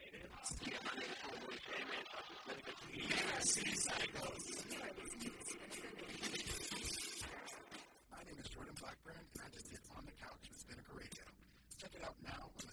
My name is Jordan Blackburn, and I just hit On the Couch with Spinnaker Radio. Check it out now on the